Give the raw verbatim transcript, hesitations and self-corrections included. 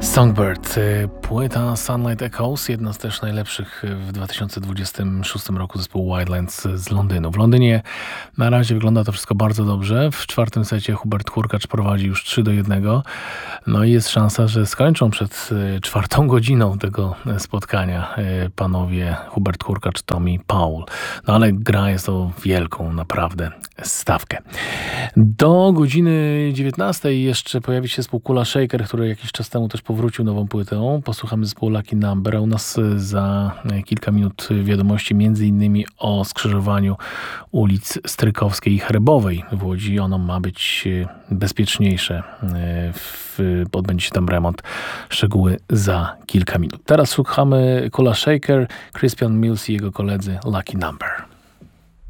Songbird, y, płyta Sunlight Echoes, jedna z też najlepszych w dwa tysiące dwudziestym szóstym roku zespołu Wildlands z Londynu. W Londynie na razie wygląda to wszystko bardzo dobrze. W czwartym secie Hubert Hurkacz prowadzi już trzy do jednego. No i jest szansa, że skończą przed y, czwartą godziną tego spotkania y, panowie Hubert Hurkacz, Tommy Paul. No ale gra jest o wielką naprawdę stawkę. Do godziny dziewiętnastej jeszcze pojawi się zespół Kula Shaker, który jakiś czas temu też powrócił nową płytę. Posłuchamy zespołu Lucky Number. A u nas za kilka minut wiadomości między innymi o skrzyżowaniu ulic Strykowskiej i Herbowej w Łodzi. Ono ma być bezpieczniejsze. W, odbędzie się tam remont. Szczegóły za kilka minut. Teraz słuchamy Kula Shaker, Crispian Mills i jego koledzy Lucky Number.